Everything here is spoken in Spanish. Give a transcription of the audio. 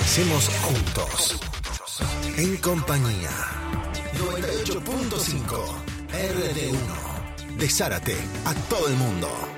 hacemos juntos. En compañía. 98.5 RD1. De Zárate a todo el mundo.